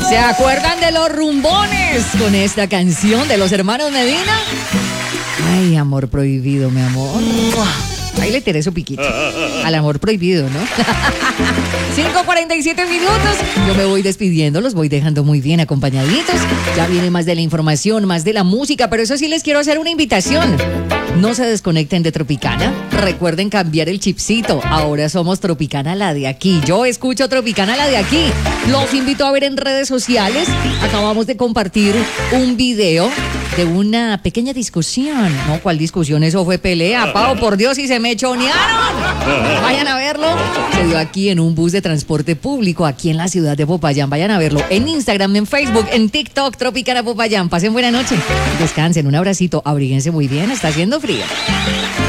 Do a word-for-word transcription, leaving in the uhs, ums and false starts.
¿Se acuerdan de los rumbones con esta canción de los hermanos Medina? Ay, amor prohibido, mi amor. Ahí le tiré su piquito. Al amor prohibido, ¿no? cinco cuarenta y siete minutos. Yo me voy despidiendo, los voy dejando muy bien acompañaditos. Ya viene más de la información, más de la música, pero eso sí les quiero hacer una invitación. No se desconecten de Tropicana. Recuerden cambiar el chipcito. Ahora somos Tropicana la de aquí. Yo escucho Tropicana la de aquí. Los invito a ver en redes sociales. Acabamos de compartir un video de una pequeña discusión. No, ¿cuál discusión? Eso fue pelea. Pau, por Dios, y se me chonearon. Vayan a verlo. Se dio aquí en un bus de transporte público, aquí en la ciudad de Popayán. Vayan a verlo en Instagram, en Facebook, en TikTok, Tropicana Popayán. Pasen buena noche. Descansen, un abracito. Abríguense muy bien, está haciendo frío.